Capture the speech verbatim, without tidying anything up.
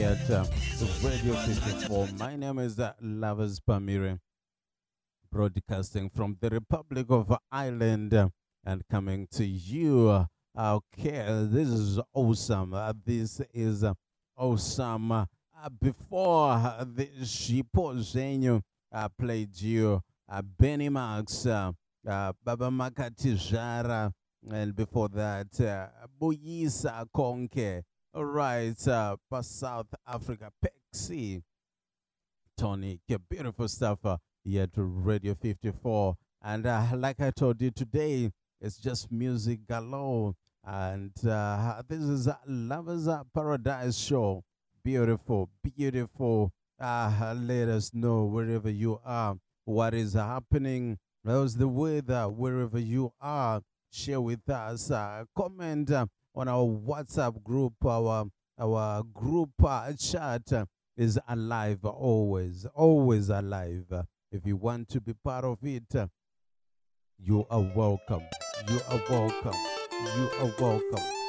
at uh, Radio fifty-four. My name is uh, Lovers Pamire, broadcasting from the Republic of Ireland uh, and coming to you. uh, Okay, this is awesome. Uh, this is uh, awesome. Uh, before uh, the Shipo Zenyu uh, played you, uh, Benny Max, uh, uh, Baba Makati, and before that, uh, Buyisa Konke. All right, uh, pa South Africa, Pexi, Tony, beautiful stuff uh, here to Radio fifty-four. And uh, like I told you today, it's just music galore. And uh, this is uh, Lovers uh, Paradise Show. Beautiful, beautiful. Uh, let us know wherever you are what is happening. How's the weather wherever you are? Share with us. Uh, comment uh, on our WhatsApp group. Our our group uh, chat uh, is alive always, always alive. Uh, if you want to be part of it, uh, you are welcome. You are welcome. You are welcome.